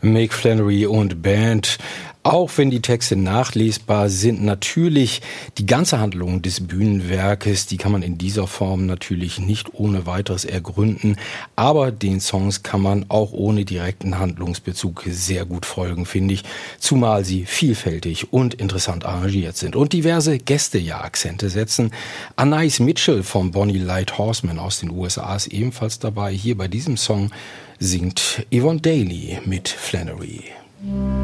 Mick Flannery und Band. Auch wenn die Texte nachlesbar sind, natürlich die ganze Handlung des Bühnenwerkes, die kann man in dieser Form natürlich nicht ohne weiteres ergründen. Aber den Songs kann man auch ohne direkten Handlungsbezug sehr gut folgen, finde ich. Zumal sie vielfältig und interessant arrangiert sind und diverse Gäste-Ja-Akzente setzen. Anais Mitchell vom Bonnie Light Horseman aus den USA ist ebenfalls dabei. Hier bei diesem Song singt Yvonne Dailey mit Flannery.